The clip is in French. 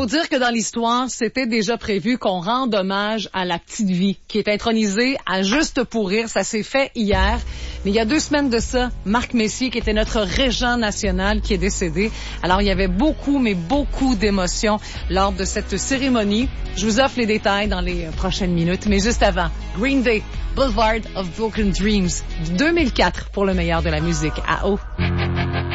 faut dire que dans l'histoire, c'était déjà prévu qu'on rende hommage à la petite vie, qui est intronisée à Juste pour rire. Ça s'est fait hier. Mais il y a 2 semaines de ça, Marc Messier, qui était notre régent national, qui est décédé. Alors, il y avait beaucoup, mais beaucoup d'émotions lors de cette cérémonie. Je vous offre les détails dans les prochaines minutes. Mais juste avant, Green Day, Boulevard of Broken Dreams, 2004 pour le meilleur de la musique à eau.